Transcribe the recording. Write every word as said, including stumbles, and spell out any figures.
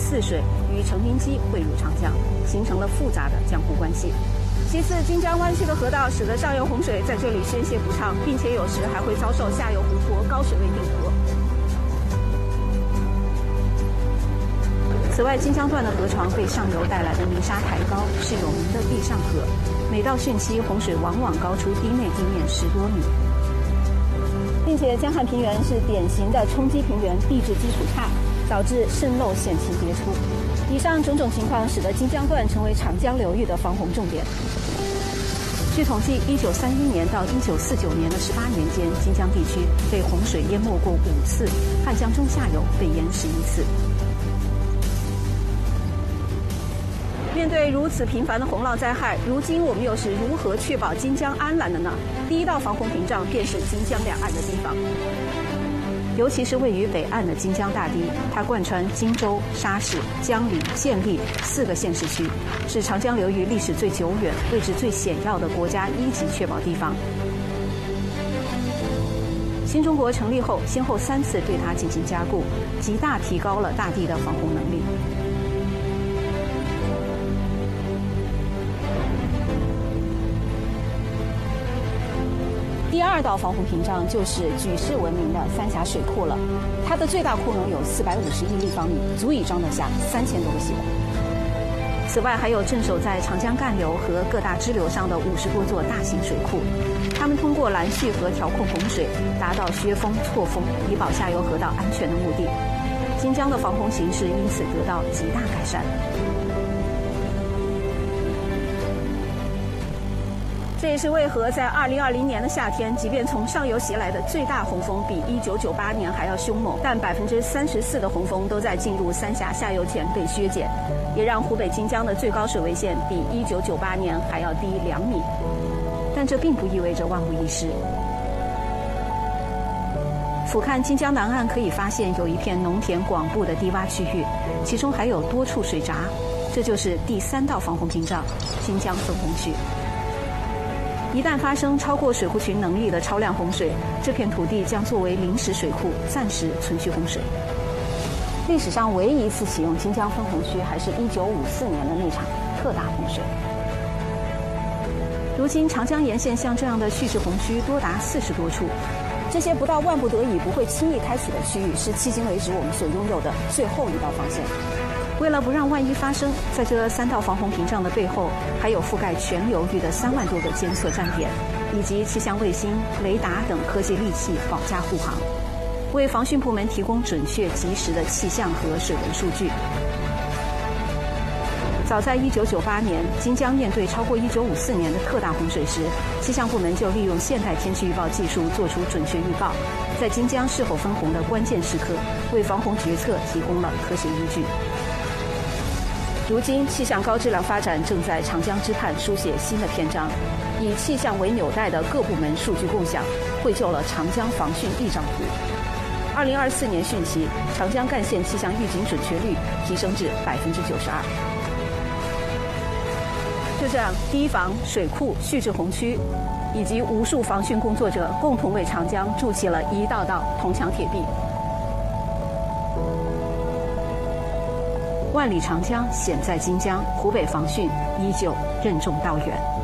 泗水与成云矶汇入长江，形成了复杂的江湖关系。其次，金江湾区的河道使得上游洪水在这里宣泄不畅，并且有时还会遭受下游湖泊高水位定河。此外，金江段的河床被上游带来的泥沙抬高，是有名的地上河。每到汛期，洪水往往高出堤内地面十多米，并且江汉平原是典型的冲积平原，地质基础差，导致渗漏险情迭出。以上种种情况使得金江段成为长江流域的防洪重点。据统计，一九三一年到一九四九年的十八年间，金江地区被洪水淹没过五次，汉江中下游被淹十一次。面对如此频繁的洪涝灾害，如今我们又是如何确保金江安澜的呢？第一道防洪屏障便是金江两岸的堤防，尤其是位于北岸的金江大堤，它贯穿荆州、沙市、江里、建立四个县市区，是长江流域历史最久远、位置最险要的国家一级确保堤防。新中国成立后，先后三次对它进行加固，极大提高了大堤的防洪能力。第二道防洪屏障就是举世闻名的三峡水库了，它的最大库容有四百五十亿立方米，足以装得下三千多个系统。此外，还有镇守在长江干流和各大支流上的五十多座大型水库，它们通过拦蓄和调控洪水，达到削峰错峰，以保下游河道安全的目的。金江的防洪形势因此得到极大改善。这也是为何在二零二零年的夏天，即便从上游袭来的最大洪峰比一九九八年还要凶猛，但百分之三十四的洪峰都在进入三峡下游前被削减，也让湖北金江的最高水位线比一九九八年还要低两米。但这并不意味着万无一失。俯瞰金江南岸，可以发现有一片农田广布的低洼区域，其中还有多处水闸，这就是第三道防洪屏障——金江分洪区。一旦发生超过水库群能力的超量洪水，这片土地将作为临时水库，暂时存蓄洪水。历史上唯一一次启用金江分洪区，还是一九五四年的那场特大洪水。如今，长江沿线像这样的蓄滞洪区多达四十多处，这些不到万不得已不会轻易开启的区域，是迄今为止我们所拥有的最后一道防线。为了不让万一发生，在这三道防洪屏障的背后，还有覆盖全流域的三万多个监测站点，以及气象卫星、雷达等科技利器保驾护航，为防汛部门提供准确及时的气象和水文数据。早在一九九八年，金江面对超过一九五四年的特大洪水时，气象部门就利用现代天气预报技术做出准确预报，在金江是否分洪的关键时刻，为防洪决策提供了科学依据。如今，气象高质量发展正在长江之畔书写新的篇章，以气象为纽带的各部门数据共享，绘就了长江防汛一张图。二零二四年汛期，长江干线气象预警准确率提升至百分之九十二。就这样，堤防、水库、蓄滞洪区，以及无数防汛工作者，共同为长江筑起了一道道铜墙铁壁。万里长江险在金江，湖北防汛依旧任重道远。